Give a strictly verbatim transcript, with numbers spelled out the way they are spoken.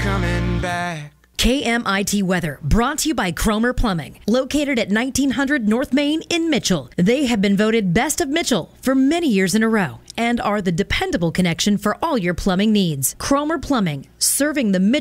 coming back. K M I T weather brought to you by Cromer Plumbing, located at nineteen hundred North Main in Mitchell. They have been voted Best of Mitchell for many years in a row and are the dependable connection for all your plumbing needs. Cromer Plumbing, serving the Mitchell